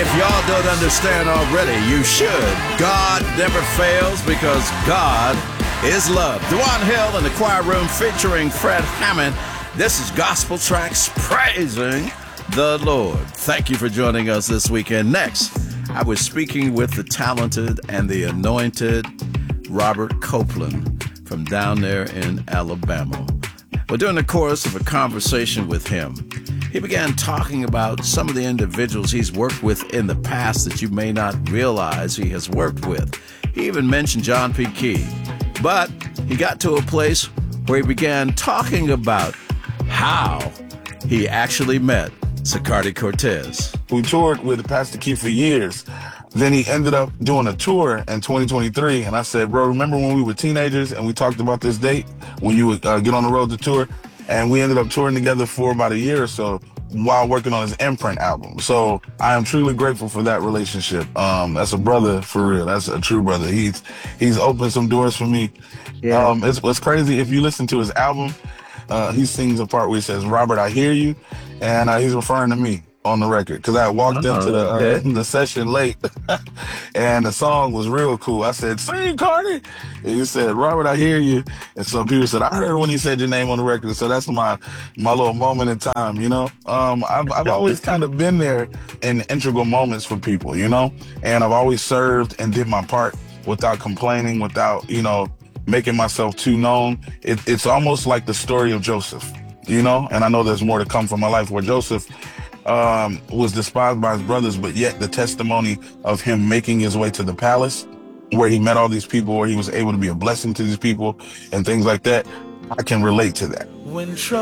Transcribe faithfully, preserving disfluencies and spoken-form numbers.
If y'all don't understand already, you should. God never fails because God is love. Dewan Hill in the choir room featuring Fred Hammond. This is Gospel Tracks praising the Lord. Thank you for joining us this weekend. Next, I was speaking with the talented and the anointed Robert Copeland from down there in Alabama. Well, during the course of a conversation with him, he began talking about some of the individuals he's worked with in the past that you may not realize he has worked with. He even mentioned John P. Key. But he got to a place where he began talking about how he actually met Sicardy Cortez. We toured with Pastor Key for years. Then he ended up doing a tour in twenty twenty-three. And I said, bro, remember when we were teenagers and we talked about this date when you would uh, get on the road to tour? And we ended up touring together for about a year or so while working on his Imprint album. So I am truly grateful for that relationship. Um, that's a brother for real. That's a true brother. He's he's opened some doors for me. Yeah. Um, it's, it's crazy. If you listen to his album, uh, he sings a part where he says, Robert, I hear you. And uh, he's referring to me on the record because I walked uh-huh. into the, uh, okay. the session late and the song was real cool. I said, sing, Cardi. And he said, Robert, I hear you. And some people said, I heard when he said your name on the record. So that's my my little moment in time, you know. Um, I've, I've always kind of been there in integral moments for people, you know, and I've always served and did my part without complaining, without, you know, making myself too known. It, it's almost like the story of Joseph, you know, and I know there's more to come from my life where Joseph Um, was despised by his brothers, but yet the testimony of him making his way to the palace where he met all these people, where he was able to be a blessing to these people and things like that, I can relate to that. When